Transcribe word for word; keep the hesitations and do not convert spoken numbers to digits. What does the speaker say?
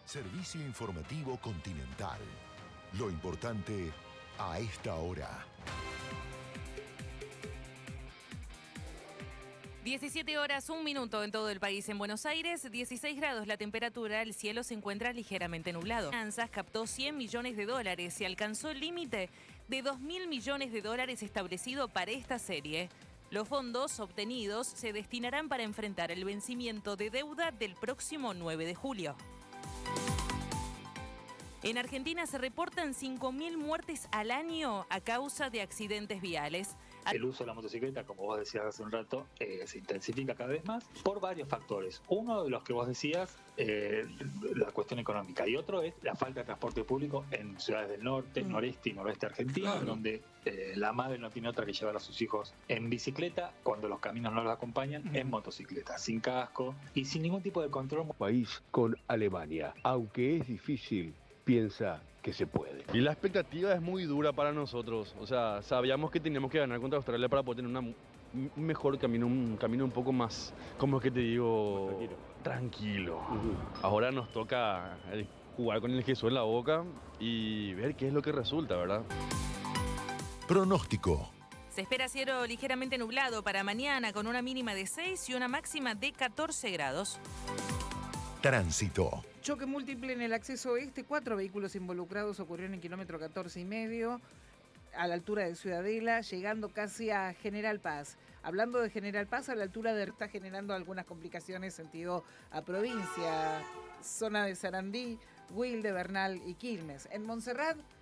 Servicio informativo Continental. Lo importante a esta hora. diecisiete horas, un minuto en todo el país. En Buenos Aires, dieciséis grados la temperatura, el cielo se encuentra ligeramente nublado. Finanzas captó cien millones de dólares y alcanzó el límite de dos mil millones de dólares establecido para esta serie. Los fondos obtenidos se destinarán para enfrentar el vencimiento de deuda del próximo nueve de julio. En Argentina se reportan cinco mil muertes al año a causa de accidentes viales. El uso de la motocicleta, como vos decías hace un rato, eh, se intensifica cada vez más por varios factores. Uno de los que vos decías, eh, la cuestión económica, y otro es la falta de transporte público en ciudades del norte, mm. noreste y noroeste argentino, claro. donde eh, la madre no tiene otra que llevar a sus hijos en bicicleta, cuando los caminos no los acompañan, mm. en motocicleta, sin casco y sin ningún tipo de control. País con Alemania, aunque es difícil, piensa que se puede. Y la expectativa es muy dura para nosotros. O sea, sabíamos que teníamos que ganar contra Australia para poder tener una, un mejor camino, un camino un poco más, ¿cómo es que te digo? Tranquilo. Tranquilo. Uh-huh. Ahora nos toca jugar con el Jesús en la boca y ver qué es lo que resulta, ¿verdad? Pronóstico. Se espera cielo ligeramente nublado para mañana con una mínima de seis y una máxima de catorce grados. Tránsito. Choque múltiple en el acceso oeste, cuatro vehículos involucrados ocurrieron en kilómetro catorce y medio, a la altura de Ciudadela, llegando casi a General Paz. Hablando de General Paz, a la altura de... está generando algunas complicaciones sentido a provincia, zona de Sarandí, Wilde, Bernal y Quilmes. En Montserrat,